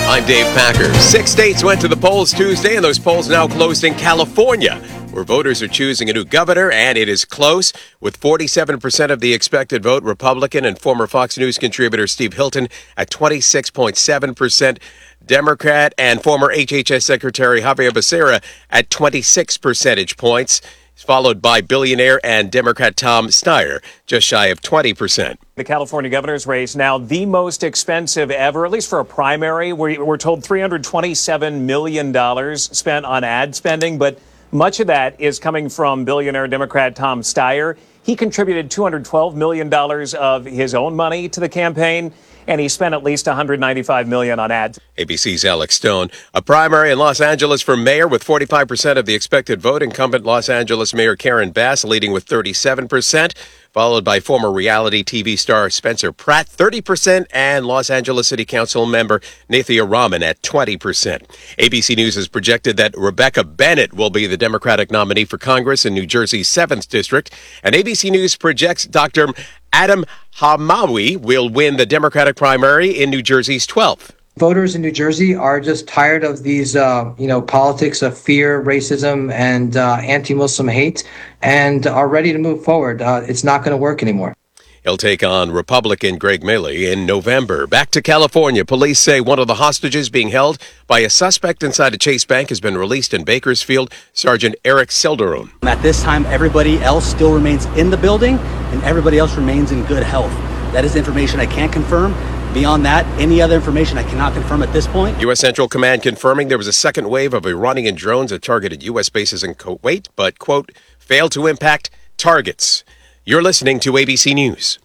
I'm Dave Packer. 6 states went to the polls Tuesday, and those polls now closed in California, where voters are choosing a new governor, and it is close, with 47% of the expected vote Republican and former Fox News contributor Steve Hilton at 26.7%, Democrat and former HHS Secretary Javier Becerra at 26 percentage points. He's followed by billionaire and Democrat Tom Steyer, just shy of 20%. The California governor's race now the most expensive ever, at least for a primary. We're told $327 million spent on ad spending, but much of that is coming from billionaire Democrat Tom Steyer. He contributed $212 million of his own money to the campaign, and he spent at least $195 million on ads. ABC's Alex Stone. A primary in Los Angeles for mayor with 45% of the expected vote. Incumbent Los Angeles Mayor Karen Bass leading with 37%, followed by former reality TV star Spencer Pratt, 30%, and Los Angeles City Council member Nathia Rahman at 20%. ABC News has projected that Rebecca Bennett will be the Democratic nominee for Congress in New Jersey's 7th District, and ABC News projects Dr. Adam Hamawi will win the Democratic primary in New Jersey's 12th. Voters in New Jersey are just tired of these, politics of fear, racism, and anti-Muslim hate, and are ready to move forward. It's not going to work anymore. He'll take on Republican Greg Milley in November. Back to California. Police say one of the hostages being held by a suspect inside a Chase Bank has been released in Bakersfield. Sergeant Eric Silderone. At this time, everybody else still remains in the building, and everybody else remains in good health. That is information I can't confirm. Beyond that, any other information I cannot confirm at this point. U.S. Central Command confirming there was a second wave of Iranian drones that targeted U.S. bases in Kuwait, but, quote, failed to impact targets. You're listening to ABC News.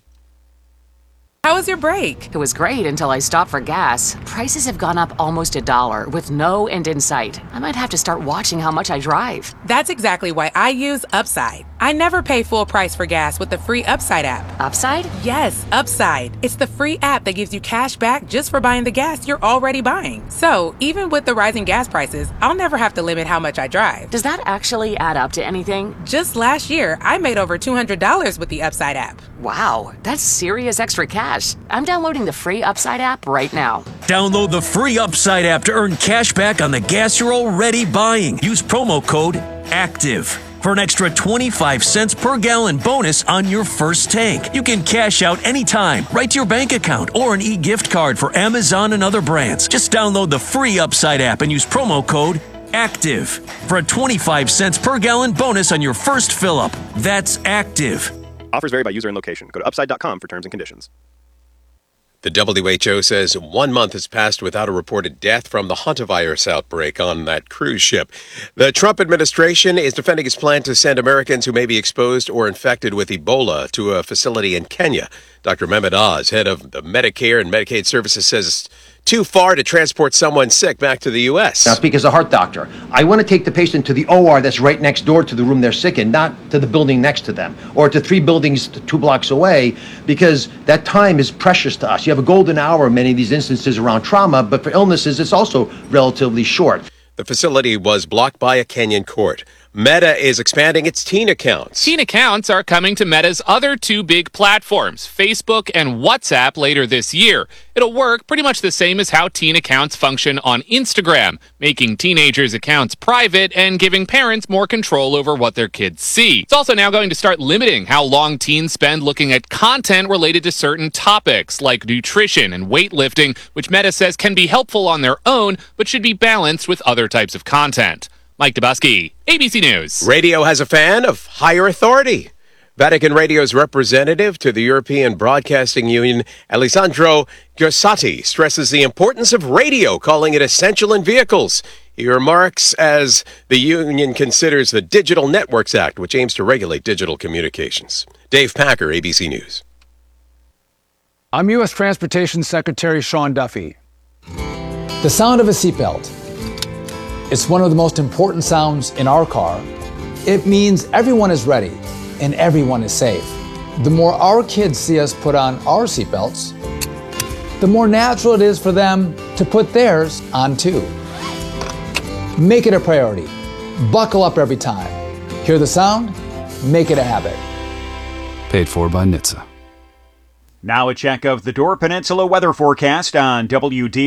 How was your break? It was great until I stopped for gas. Prices have gone up almost $1 with no end in sight. I might have to start watching how much I drive. That's exactly why I use Upside. I never pay full price for gas with the free Upside app. Upside? Yes, Upside. It's the free app that gives you cash back just for buying the gas you're already buying. So, even with the rising gas prices, I'll never have to limit how much I drive. Does that actually add up to anything? Just last year, I made over $200 with the Upside app. Wow, that's serious extra cash. I'm downloading the free Upside app right now. Download the free Upside app to earn cash back on the gas you're already buying. Use promo code ACTIVE for an extra 25 cents per gallon bonus on your first tank. You can cash out anytime, right to your bank account, or an e-gift card for Amazon and other brands. Just download the free Upside app and use promo code ACTIVE for a 25 cents per gallon bonus on your first fill-up. That's ACTIVE. Offers vary by user and location. Go to upside.com for terms and conditions. The WHO says 1 month has passed without a reported death from the hantavirus outbreak on that cruise ship. The Trump administration is defending its plan to send Americans who may be exposed or infected with Ebola to a facility in Kenya. Dr. Mehmet Oz, head of the Medicare and Medicaid Services, says it's too far to transport someone sick back to the U.S. Now, speak as a heart doctor. I want to take the patient to the OR that's right next door to the room they're sick in, not to the building next to them, or to 3 buildings 2 blocks away, because that time is precious to us. You have a golden hour in many of these instances around trauma, but for illnesses, it's also relatively short. The facility was blocked by a Kenyan court. Meta is expanding its teen accounts. Teen accounts are coming to Meta's other 2 big platforms, Facebook and WhatsApp, later this year. It'll work pretty much the same as how teen accounts function on Instagram, making teenagers' accounts private and giving parents more control over what their kids see. It's also now going to start limiting how long teens spend looking at content related to certain topics, like nutrition and weightlifting, which Meta says can be helpful on their own, but should be balanced with other types of content. Mike Dubusky, ABC News. Radio has a fan of higher authority. Vatican Radio's representative to the European Broadcasting Union, Alessandro Gersati, stresses the importance of radio, calling it essential in vehicles. He remarks as the union considers the Digital Networks Act, which aims to regulate digital communications. Dave Packer, ABC News. I'm U.S. Transportation Secretary Sean Duffy. The sound of a seatbelt. It's one of the most important sounds in our car. It means everyone is ready and everyone is safe. The more our kids see us put on our seatbelts, the more natural it is for them to put theirs on too. Make it a priority. Buckle up every time. Hear the sound? Make it a habit. Paid for by NHTSA. Now a check of the Door Peninsula weather forecast on WD.